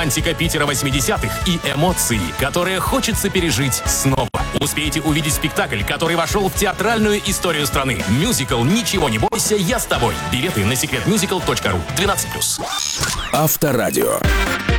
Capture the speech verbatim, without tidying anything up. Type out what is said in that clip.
романтика Питера восьмидесятых и эмоции, которые хочется пережить снова. Успейте увидеть спектакль, который вошел в театральную историю страны. Мюзикл «Ничего не бойся, я с тобой». Билеты на секретмюзикл точка ру. двенадцать плюс. Авторадио.